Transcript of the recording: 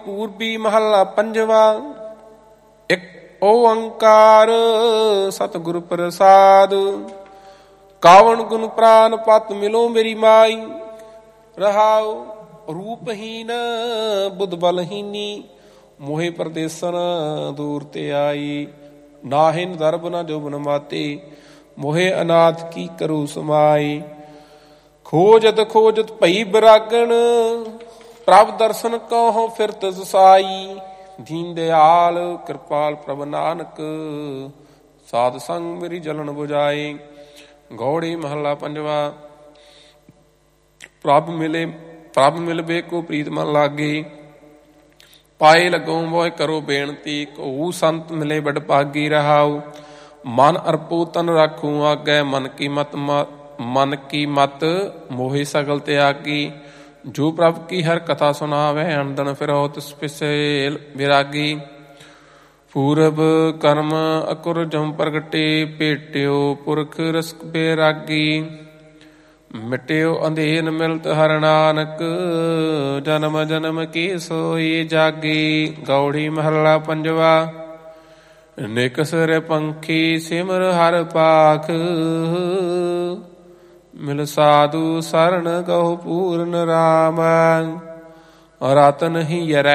ਪੂਰਬੀ ਮਹੱਲਾ ਪੰਜਵਾ। ਇੱਕ ਓੰਕਾਰ ਸਤਿਗੁਰ ਪ੍ਰਸਾਦ। ਕਾਵਣ ਗੁਣ ਪ੍ਰਾਨ ਪਤ ਮਿਲੋ ਮੇਰੀ ਮਾਈ। ਰਹਾਉ ਰੂਪਹੀਨ ਬੁੱਧ ਬਲਹੀਨੀ, ਮੋਹਿ ਪਰਦੇਸਨ ਦੂਰ ਤੇ ਆਈ। ਨਾਹਿਨ ਦਰਬ ਨ ਜੋਬਨ ਮਾਤੇ, ਮੋਹਿ ਅਨਾਥ ਕੀ ਕਰੋ ਸਮਾਈ। ਖੋਜਤ ਖੋਜਤ ਭਈ ਬਿਰਾਗਣ, ਪ੍ਰਭ ਦਰਸ਼ਨ ਕਹੋ ਫਿਰਤ ਸਾਈ। ਦੀਨ ਦਿਆਲ ਕਿਰਪਾਲ ਪ੍ਰਭ ਨਾਨਕ, ਸਾਧ ਸੰਗ ਮੇਰੀ ਜਲਨ ਬੁਝਾਏ। ਗੌੜੀ ਮਹੱਲਾ ਪੰਜਵਾ। ਪ੍ਰਭ ਮਿਲਵੇ ਕੋ ਪ੍ਰੀਤ ਮਨ ਲਾਗੇ, ਪਾਏ ਲੱਗੋ ਮੋਹਿ ਕਰੋ ਬੇਨਤੀ। ਕਹੂ ਸੰਤ ਮਿਲੇ ਬੜ ਭਾਗੀ। ਰਹਾਉ ਮਨ ਅਰਪੋ ਤਨ ਰਾਖੂ ਆਗੈ, ਮਨ ਕੀ ਮਤ ਮੋਹਿ ਸਗਲ ਤਿਆਗੀ। ਜੋ ਪ੍ਰਭ ਕੀ ਹਰ ਕਥਾ ਸੁਣਾਵੇ, ਅਨੰਦਨ ਫਿਰੋ ਤਿਸ ਪਿਸੇਲ ਵਿਰਾਗੀ। ਪੂਰਬ ਕਰਮ ਅਕੁਰ ਜਮ ਪ੍ਰਗਟੇ, ਭੇਟਿਓ ਪੁਰਖ ਰਸਕ ਬੈਰਾਗੀ। ਮਿਟਿਓ ਅੰਧੇਰ ਮਿਲਤ ਹਰਿ ਨਾਨਕ, ਜਨਮ ਜਨਮ ਕੀ ਸੋਈ ਜਾਗੀ। ਗੌੜੀ ਮਹੱਲਾ ਪੰਜਵਾ। ਨਿਕਸਰ ਪੰਖੀ ਸਿਮਰ ਹਰਿ ਪਾਖ, ਮਿਲ ਸਾਧੂ ਸਰਣ ਕਹੋ ਪੂਰਨ ਰਾਮ। ਰਤਨ ਹੀ ਯਰੈ